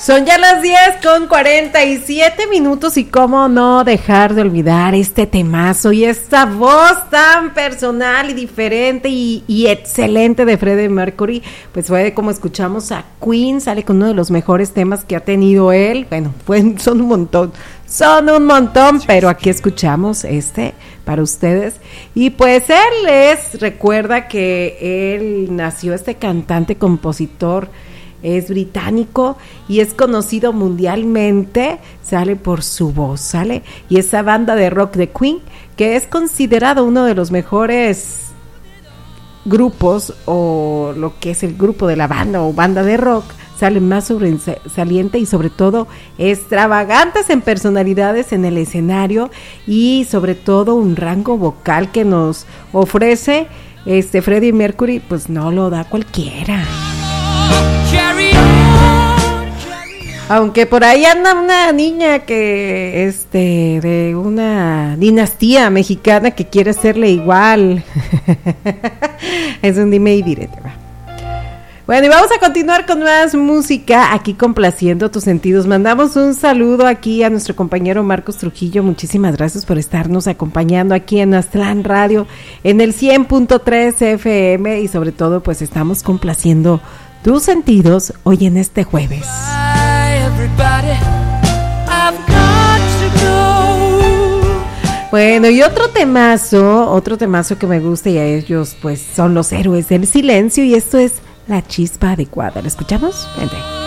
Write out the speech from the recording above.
Son ya las 10:47 y cómo no dejar de olvidar este temazo y esta voz tan personal y diferente y excelente de Freddie Mercury. Pues fue como escuchamos a Queen, sale con uno de los mejores temas que ha tenido él. Bueno, son un montón, pero aquí escuchamos este para ustedes. Y pues recuerda que él nació, este cantante, compositor, es británico y es conocido mundialmente, sale por su voz, y esa banda de rock de Queen, que es considerado uno de los mejores grupos, o lo que es el grupo de la banda o banda de rock, sale más sobresaliente y sobre todo extravagantes en personalidades en el escenario, y sobre todo un rango vocal que nos ofrece Freddie Mercury, pues no lo da cualquiera. Aunque por ahí anda una niña que de una dinastía mexicana que quiere hacerle igual. Es un dime y direte, va. Bueno, y vamos a continuar con más música, aquí complaciendo tus sentidos. Mandamos un saludo aquí a nuestro compañero Marcos Trujillo. Muchísimas gracias por estarnos acompañando aquí en Aztlán Radio, en el 100.3 FM, y sobre todo pues estamos complaciendo tus sentidos hoy en este jueves. Bueno, y otro temazo que me gusta, y a ellos pues son los héroes del silencio, y esto es La Chispa Adecuada. ¿Lo escuchamos? Vente.